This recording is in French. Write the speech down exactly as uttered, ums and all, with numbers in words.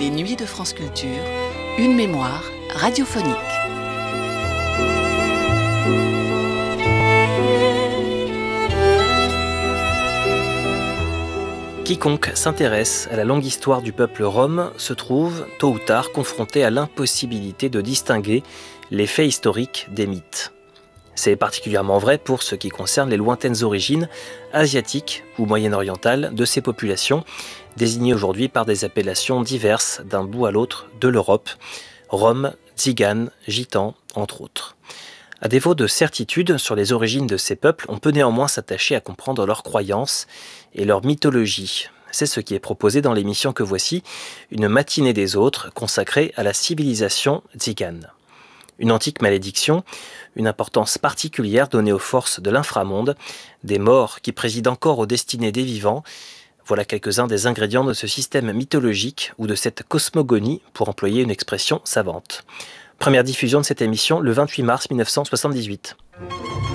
Les Nuits de France Culture, une mémoire radiophonique. Quiconque s'intéresse à la longue histoire du peuple rom se trouve, tôt ou tard, confronté à l'impossibilité de distinguer les faits historiques des mythes. C'est particulièrement vrai pour ce qui concerne les lointaines origines asiatiques ou moyen-orientales de ces populations, désignées aujourd'hui par des appellations diverses d'un bout à l'autre de l'Europe, Roms, Tziganes, Gitans, entre autres. À défaut de certitude sur les origines de ces peuples, on peut néanmoins s'attacher à comprendre leurs croyances et leur mythologie. C'est ce qui est proposé dans l'émission que voici, Une matinée des autres, consacrée à la civilisation tzigane. Une antique malédiction, une importance particulière donnée aux forces de l'inframonde, des morts qui président encore aux destinées des vivants. Voilà quelques-uns des ingrédients de ce système mythologique ou de cette cosmogonie, pour employer une expression savante. Première diffusion de cette émission le vingt-huit mars mille neuf cent soixante-dix-huit.